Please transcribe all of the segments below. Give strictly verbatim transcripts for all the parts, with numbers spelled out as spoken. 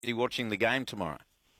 you watching the game tomorrow?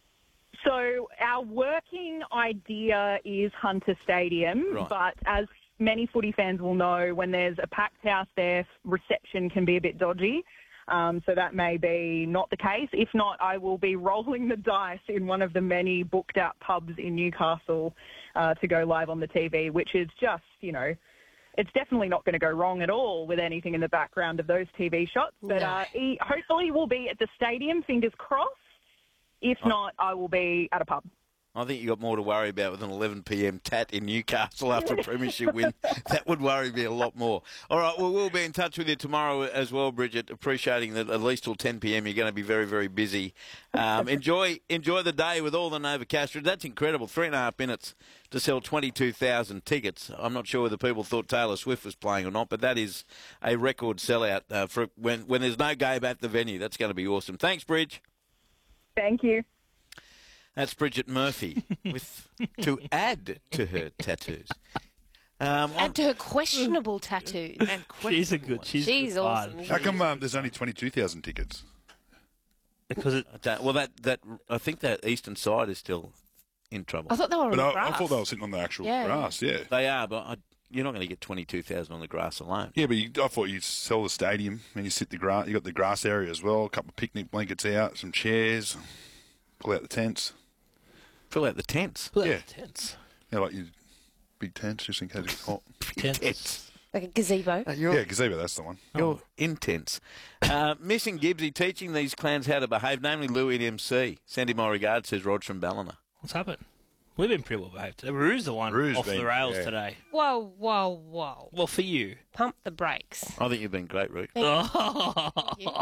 So our working idea is Hunter Stadium, Right. but as many footy fans will know, when there's a packed house there, reception can be a bit dodgy. Um, so that may be not the case. If not, I will be rolling the dice in one of the many booked out pubs in Newcastle uh, to go live on the T V, which is just, you know, it's definitely not going to go wrong at all with anything in the background of those T V shots. But No. uh, he, hopefully we'll be at the stadium, fingers crossed. If Oh. not, I will be at a pub. I think you got more to worry about with an eleven p.m. tat in Newcastle after a premiership win. That would worry me a lot more. All right, well, we'll be in touch with you tomorrow as well, Bridget, appreciating that at least till ten p.m. you're going to be very, very busy. Um, enjoy enjoy the day with all the Nova Castro. That's incredible. Three and a half minutes to sell twenty-two thousand tickets. I'm not sure whether people thought Taylor Swift was playing or not, but that is a record sellout uh, for when, when there's no game at the venue. That's going to be awesome. Thanks, Bridge. Thank you. That's Bridget Murphy with to add to her tattoos. Um, Add to her questionable tattoos. and She's a good. She's, She's good awesome. fun. How come um, there's only twenty-two thousand tickets? Because it, I don't- well, that that I think that eastern side is still in trouble. I thought they were on But the I, grass. I thought they were sitting on the actual Yeah. grass, yeah. They are, but I, you're not going to get twenty-two thousand on the grass alone. Yeah, but you, I thought you'd sell the stadium and you sit the grass. You got the grass area as well. A couple of picnic blankets out, some chairs. Pull out the tents. Fill out the tents. Yeah. tense. Yeah, like your big tents just in case it's hot. Tense. Like a gazebo. Yeah, gazebo, that's the one. You're intense. Uh, missing Gibbsy teaching these clans how to behave, namely Louis and M C. Send him my regards, says Rod from Ballina. What's happened? We've been pretty well behaved today. Rue's the one Rue's off been- the rails yeah. today. Whoa, whoa, whoa. Well, for you. Pump the brakes. I think you've been great, Ruth. Thank you.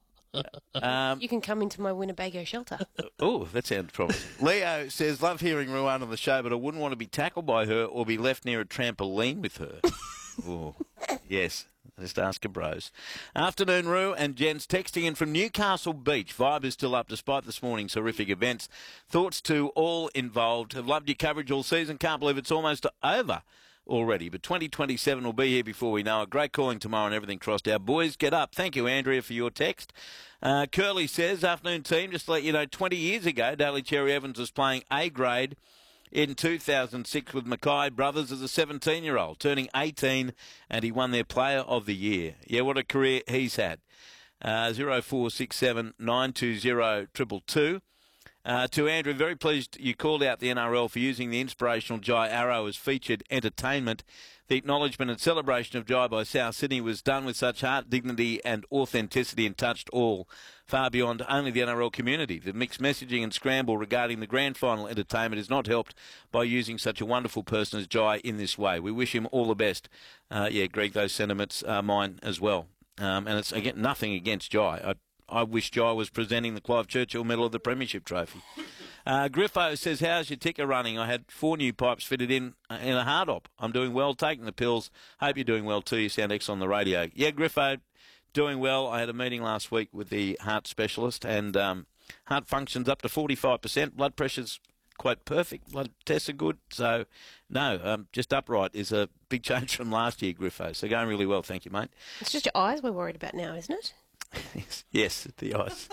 Um, You can come into my Winnebago shelter. oh, that sounds promising. Leo says, love hearing Ruan on the show, but I wouldn't want to be tackled by her or be left near a trampoline with her. Oh, yes. Just ask her bros. Afternoon, Roo and gents texting in from Newcastle Beach. Vibe is still up despite this morning's horrific events. Thoughts to all involved. Have loved your coverage all season. Can't believe it's almost over already. But twenty twenty-seven will be here before we know it. Great calling tomorrow and everything crossed out. Boys, get up. Thank you, Andrea, for your text. Uh, Curly says, afternoon team, just to let you know, twenty years ago, Daly Cherry Evans was playing A grade in two thousand six with Mackay Brothers as a seventeen-year-old, turning eighteen, and he won their Player of the Year. Yeah, what a career he's had. Uh, zero four six seven nine two zero two two two. Uh, to Andrew, very pleased you called out the N R L for using the inspirational Jai Arrow as featured entertainment. The acknowledgement and celebration of Jai by South Sydney was done with such heart, dignity and authenticity and touched all, far beyond only the N R L community. The mixed messaging and scramble regarding the grand final entertainment is not helped by using such a wonderful person as Jai in this way. We wish him all the best. Uh, yeah, Greg, those sentiments are mine as well. Um, and it's, again, nothing against Jai. I, I wish Jai was presenting the Clive Churchill Medal of the Premiership Trophy. Uh, Griffo says, how's your ticker running? I had four new pipes fitted in uh, in a hard op. I'm doing well, taking the pills. Hope you're doing well too. You sound excellent on the radio. Yeah, Griffo, doing well. I had a meeting last week with the heart specialist, and um, heart function's up to forty-five percent. Blood pressure's quite perfect. Blood tests are good. So, no, um, just upright is a big change from last year, Griffo. So going really well. Thank you, mate. It's just your eyes we're worried about now, isn't it? Yes, yes, the eyes.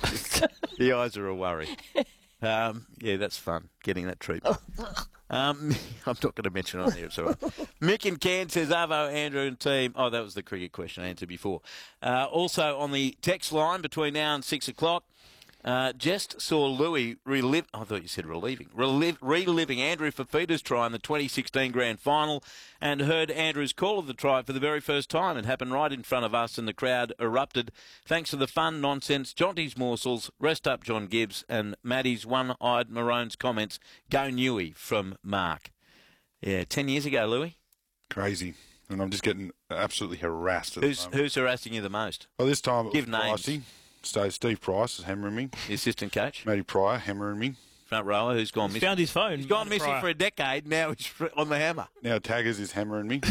The eyes are a worry. Um, yeah, that's fun, getting that treatment. Um, I'm not going to mention it on here, it's all right. Mick in Cairn says, Arvo, Andrew and team. Oh, that was the cricket question I answered before. Uh, also on the text line between now and six o'clock, uh, just saw Louis relive. I thought you said relieving. Relive, reliving Andrew Fafita's try in the twenty sixteen grand final, and heard Andrew's call of the try for the very first time. It happened right in front of us, and the crowd erupted. Thanks to the fun, nonsense, Jonty's morsels, rest up John Gibbs, and Maddie's one-eyed Maroon's comments. Go Newey from Mark. Yeah, ten years ago, Louis. Crazy. And I'm just getting absolutely harassed at Who's the moment. who's harassing you the most? Well, this time it Give was names. Pricey. So Steve Price is hammering me. The assistant coach, Matty Pryor hammering me. front rower, who's gone He's missing. found his phone. He's gone Matty missing Pryor. for a decade. Now he's fr- on the hammer. Now Taggers is hammering me.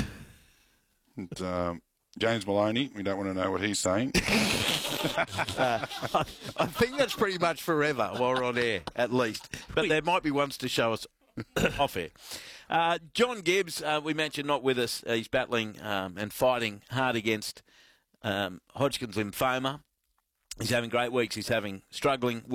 And, um, James Maloney, we don't want to know what he's saying. Uh, I, I think that's pretty much forever while we're on air, at least. But there might be ones to show us off air. Uh, John Gibbs, uh, we mentioned, not with us. Uh, he's battling um, and fighting hard against um, Hodgkin's lymphoma. He's having great weeks. He's having struggling.